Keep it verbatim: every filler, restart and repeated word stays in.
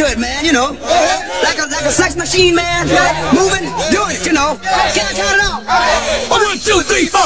good, man, you know. Like a, like a sex machine, man. Moving, do it, you know. Can I count it out? One, two, three, four.